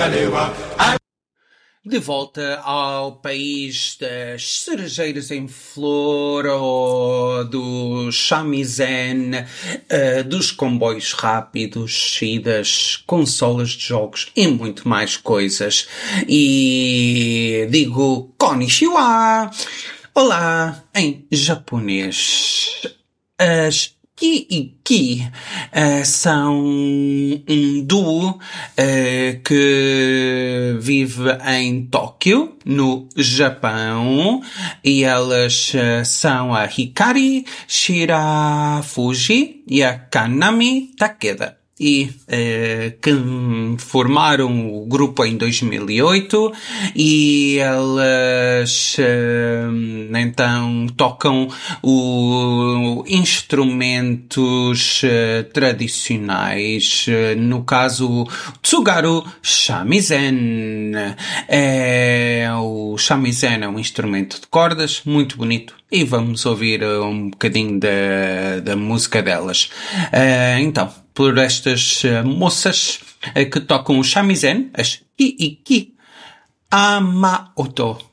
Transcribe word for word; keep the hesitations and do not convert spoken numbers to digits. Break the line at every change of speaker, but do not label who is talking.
De volta ao país das cerejeiras em flor, ou do shamisen, uh, dos comboios rápidos e das consolas de jogos e muito mais coisas. E digo konnichiwa, olá, em japonês. As Ki e Ki uh, são um duo uh, que vive em Tóquio, no Japão, e elas uh, são a Hikari Shirafuji e a Kanami Takeda. E uh, que formaram o grupo em dois mil e oito e elas uh, então tocam o instrumentos uh, tradicionais, uh, no caso Tsugaru Shamisen. É, o shamisen é um instrumento de cordas muito bonito e vamos ouvir uh, um bocadinho da, da música delas. Uh, então, por estas uh, moças uh, que tocam o shamisen, as Ki e Ki Amaoto.